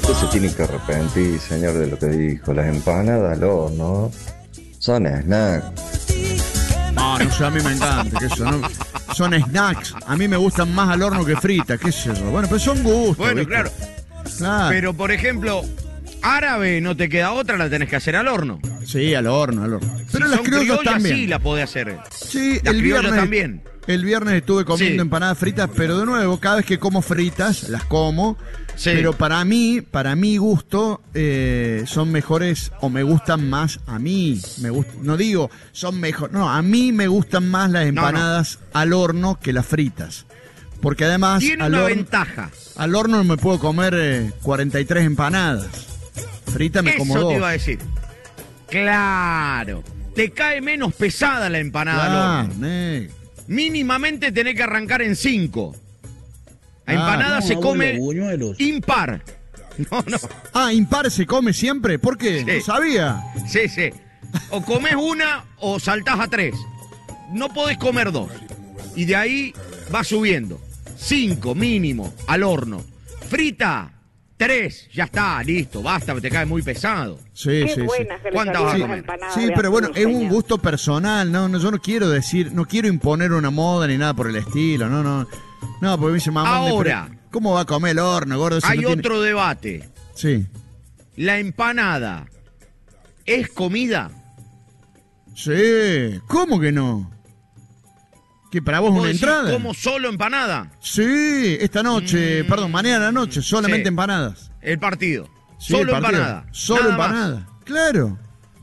Usted se tiene que arrepentir, señor, de lo que dijo. Las empanadas al horno son snack. No sé, a mí me encanta, qué sé yo, no, son snacks. A mí me gustan más al horno que fritas, qué sé yo. Bueno, pero son gustos. Bueno, ¿viste? claro. Pero, por ejemplo, árabe no te queda otra, la tenés que hacer al horno. Sí, al horno. Pero si las son criollas también. Sí, la podés hacer. Sí, las el viernes también. El viernes estuve comiendo empanadas fritas, pero de nuevo, cada vez que como fritas, las como. Sí. Pero para mi gusto, son mejores o me gustan más a mí. No digo son mejor, no, a mí me gustan más las empanadas al horno que las fritas. Porque además tiene una ventaja. Al horno no me puedo comer 43 empanadas. Frita me como 2. Eso te iba a decir. Claro. Te cae menos pesada la empanada al horno. Mínimamente tenés que arrancar en 5. La empanada se come impar. No. ¿Impar se come siempre? ¿Por qué? Sí. No sabía. Sí. O comes una o saltás a 3. No podés comer 2. Y de ahí va subiendo. 5 mínimo al horno. Frita, 3. Ya está, listo, basta, te cae muy pesado. Sí. ¿Cuántas vas a comer? Sí, pero bueno, es un gusto personal, no, yo no quiero decir, no quiero imponer una moda ni nada por el estilo, no, porque me dice mamá. Ahora, ¿cómo va a comer el horno, gordo? Hay otro debate. Sí. ¿La empanada es comida? Sí, ¿cómo que no? ¿Que para vos una entrada? ¿Como solo empanada? Sí, esta noche, mañana a la noche, solamente empanadas. El partido. Sí, solo el partido. Empanada. Solo nada empanada. Más. Claro.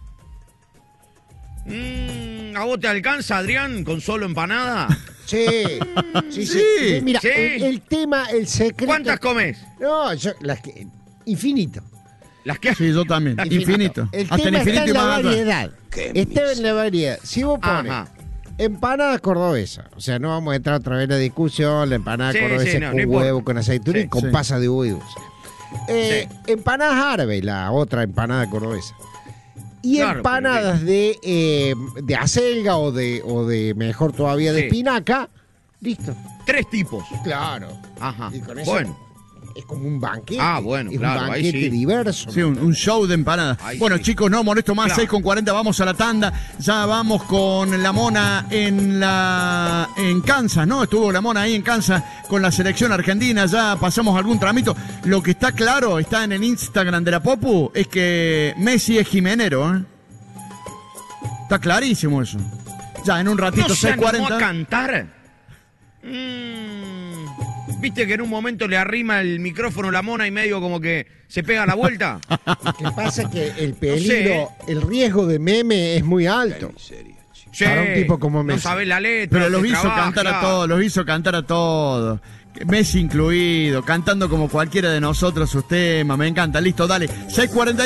¿A vos te alcanza, Adrián, con solo empanada? Sí. Mira, sí. El tema, el secreto. ¿Cuántas comes? No, las que. Infinito. ¿Las que? Sí, yo también. Infinito. El hasta tema el infinito está en la y más variedad. Está en la variedad. Si vos pones empanada cordobesa, o sea, no vamos a entrar otra vez en la discusión, la empanada cordobesa con huevo, con aceituna y con pasa de uva y dulce. Empanadas árabes, la otra empanada cordobesa. Y empanadas de acelga o de mejor todavía de espinaca, listo. 3 tipos. Claro. Ajá. Y con eso es como un banquete. Bueno, es claro. Un banquete diverso. Sí, un show de empanadas. Bueno, chicos, no molesto más, 6:40, vamos a la tanda. Ya vamos con la Mona en Kansas, ¿no? Estuvo la Mona ahí en Kansas con la selección argentina. Ya pasamos algún tramito. Lo que está claro, está en el Instagram de la Popu, es que Messi es jimenero, ¿eh? Está clarísimo eso. Ya, en un ratito, 6:40. ¿No a cantar? ¿Viste que en un momento le arrima el micrófono la Mona y medio como que se pega la vuelta? Lo que pasa es que el peligro, el riesgo de meme es muy alto. Para un tipo como Messi. No sabés la letra. Pero los hizo cantar a todos, Messi incluido, cantando como cualquiera de nosotros sus temas. Me encanta. Listo, dale. 6:40.